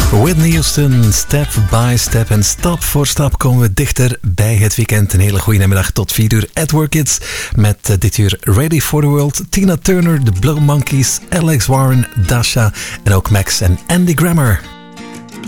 Whitney Houston, step by step en stap voor stap komen we dichter bij het weekend. Een hele goede namiddag tot 4 uur. Edward Kids met dit uur Ready for the World. Tina Turner, The Blow Monkeys, Alex Warren, Dasha en ook Max en Andy Grammer.